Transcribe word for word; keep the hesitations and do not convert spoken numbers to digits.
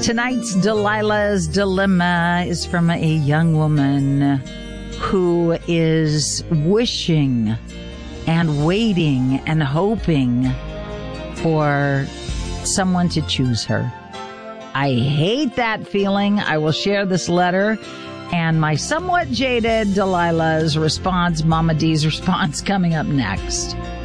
Tonight's Delilah's Dilemma is from a young woman who is wishing and waiting and hoping for someone to choose her. I hate that feeling. I will share this letter and my somewhat jaded Delilah's response, Mama D's response, coming up next.